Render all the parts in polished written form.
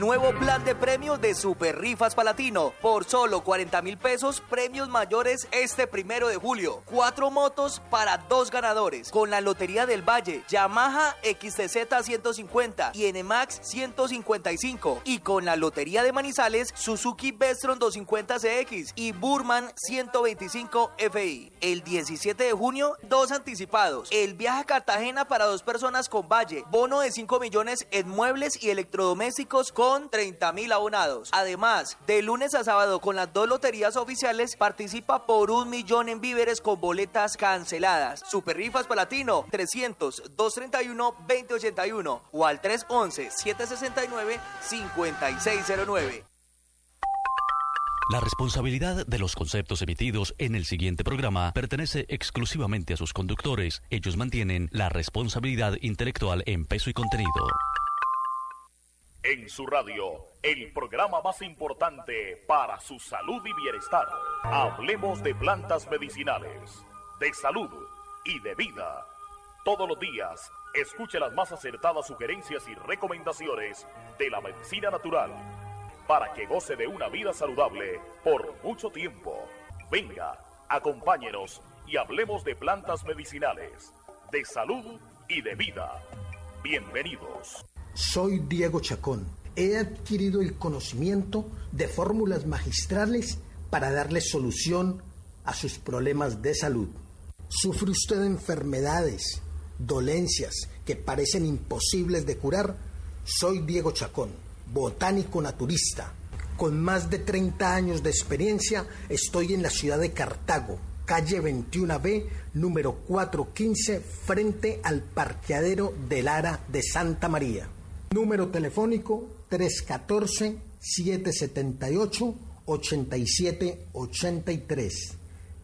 Nuevo plan de premios de Super Rifas Palatino. Por solo 40.000 pesos, premios mayores este 1 de julio. 4 motos para 2 ganadores. Con la Lotería del Valle, Yamaha XTZ 150 y NMAX 155. Y con la Lotería de Manizales, Suzuki Vestron 250CX y Burman 125 FI. El 17 de junio, 2 anticipados. El viaje a Cartagena para 2 personas con Valle. Bono de 5 millones en muebles y electrodomésticos con 30.000 abonados. Además, de lunes a sábado con las 2 loterías oficiales, participa por 1 millón en víveres con boletas canceladas. Super Rifas Palatino, 300-231-2081 o al 311-769-5609. La responsabilidad de los conceptos emitidos en el siguiente programa pertenece exclusivamente a sus conductores. Ellos mantienen la responsabilidad intelectual en peso y contenido. En su radio, el programa más importante para su salud y bienestar. Hablemos de plantas medicinales, de salud y de vida. Todos los días, escuche las más acertadas sugerencias y recomendaciones de la medicina natural para que goce de una vida saludable por mucho tiempo. Venga, acompáñenos y hablemos de plantas medicinales, de salud y de vida. Bienvenidos. Soy Diego Chacón. He adquirido el conocimiento de fórmulas magistrales para darle solución a sus problemas de salud. ¿Sufre usted de enfermedades, dolencias que parecen imposibles de curar? Soy Diego Chacón, botánico naturista. Con más de 30 años de experiencia, estoy en la ciudad de Cartago, calle 21B, número 415, frente al parqueadero del Ara de Santa María. Número telefónico 314-778-8783.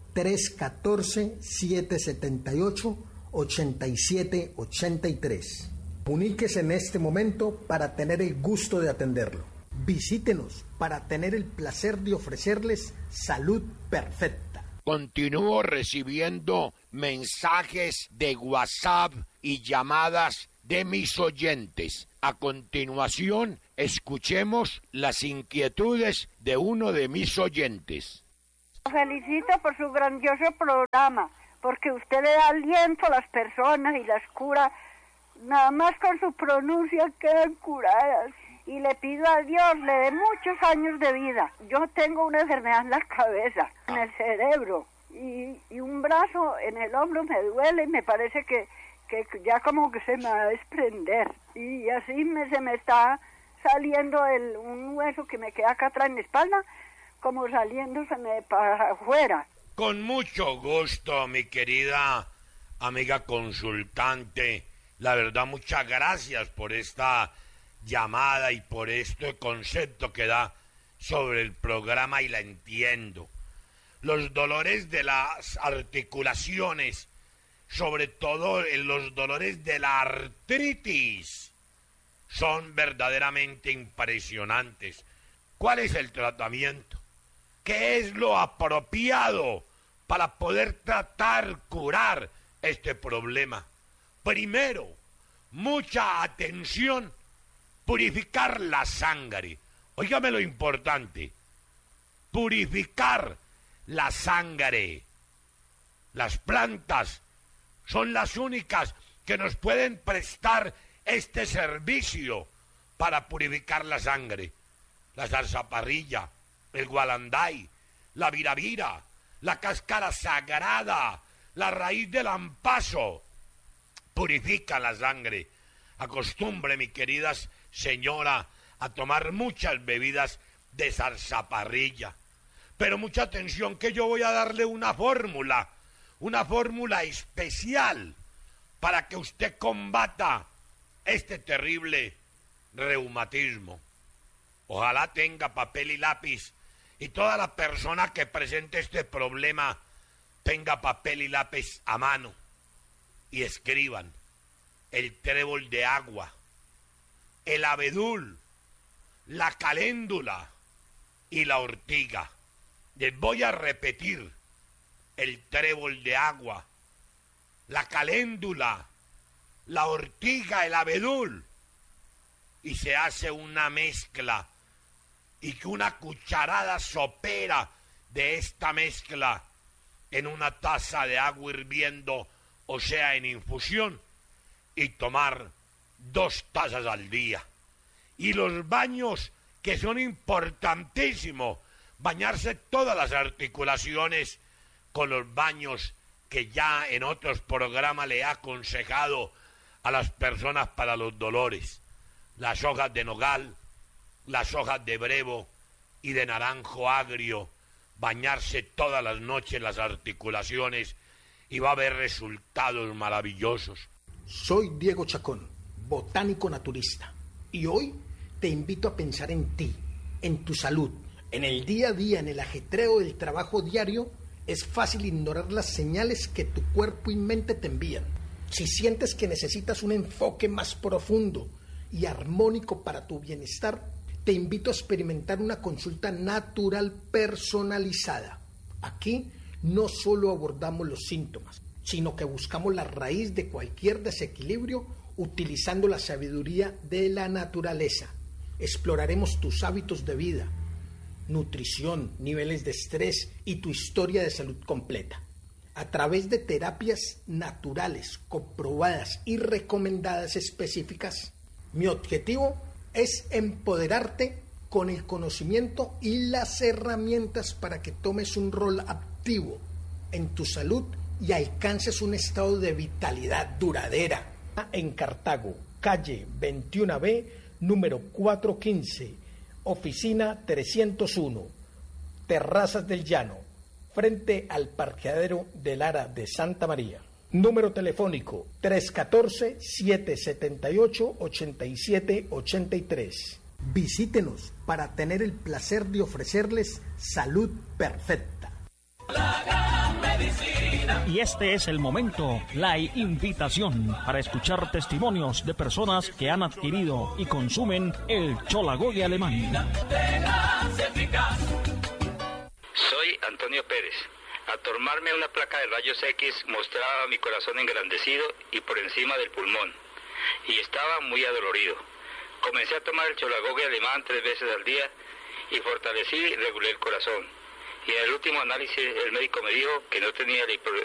314-778-8783. Comuníquese en este momento para tener el gusto de atenderlo. Visítenos para tener el placer de ofrecerles salud perfecta. Continúo recibiendo mensajes de WhatsApp y llamadas de mis oyentes. A continuación, escuchemos las inquietudes de uno de mis oyentes. Felicito por su grandioso programa, porque usted le da aliento a las personas y las cura. Nada más con su pronuncia quedan curadas. Y le pido a Dios le dé muchos años de vida. Yo tengo una enfermedad en la cabeza, en el cerebro, y un brazo en el hombro me duele y me parece que ya como que se me va a desprender. Y así se me está saliendo un hueso que me queda acá atrás en la espalda, como saliéndoseme para afuera. Con mucho gusto, mi querida amiga consultante. La verdad, muchas gracias por esta llamada y por este concepto que da sobre el programa, y la entiendo. Los dolores de las articulaciones, sobre todo los dolores de la artritis, son verdaderamente impresionantes. ¿Cuál es el tratamiento? ¿Qué es lo apropiado para poder tratar, curar este problema? Primero, mucha atención, purificar la sangre. Óigame lo importante, purificar la sangre. Las plantas son las únicas que nos pueden prestar este servicio para purificar la sangre. La zarzaparrilla, el gualanday, la viravira, la cáscara sagrada, la raíz del ampazo, purifica la sangre. Acostumbre, mi querida señora, a tomar muchas bebidas de zarzaparrilla. Pero mucha atención, que yo voy a darle una fórmula especial para que usted combata este terrible reumatismo. Ojalá tenga papel y lápiz, y toda la persona que presente este problema tenga papel y lápiz a mano y escriban: el trébol de agua, el abedul, la caléndula y la ortiga. Les voy a repetir: el trébol de agua, la caléndula, la ortiga, el abedul y se hace una mezcla y que una cucharada sopera de esta mezcla en una taza de agua hirviendo, o sea, en infusión, y tomar 2 tazas al día. Y los baños, que son importantísimos, bañarse todas las articulaciones con los baños que ya en otros programas le he aconsejado a las personas para los dolores. Las hojas de nogal, las hojas de brevo y de naranjo agrio, bañarse todas las noches las articulaciones y va a haber resultados maravillosos. Soy Diego Chacón, botánico naturista, y hoy te invito a pensar en ti, en tu salud. En el día a día, en el ajetreo del trabajo diario, es fácil ignorar las señales que tu cuerpo y mente te envían. Si sientes que necesitas un enfoque más profundo y armónico para tu bienestar, te invito a experimentar una consulta natural personalizada. Aquí no solo abordamos los síntomas, sino que buscamos la raíz de cualquier desequilibrio utilizando la sabiduría de la naturaleza. Exploraremos tus hábitos de vida, nutrición, niveles de estrés y tu historia de salud completa. A través de terapias naturales, comprobadas y recomendadas específicas, mi objetivo es empoderarte con el conocimiento y las herramientas para que tomes un rol activo en tu salud y alcances un estado de vitalidad duradera. En Cartago, calle 21B, número 415, oficina 301, Terrazas del Llano, frente al parqueadero del Ara de Santa María. Número telefónico 314-778-8783. Visítenos para tener el placer de ofrecerles salud perfecta. Y este es el momento, la invitación para escuchar testimonios de personas que han adquirido y consumen el Cholagogue alemán. Soy Antonio Pérez. Al tomarme una placa de rayos X mostraba mi corazón engrandecido y por encima del pulmón, y estaba muy adolorido. Comencé a tomar el Cholagogue alemán 3 veces al día y fortalecí y regulé el corazón. Y en el último análisis el médico me dijo que no tenía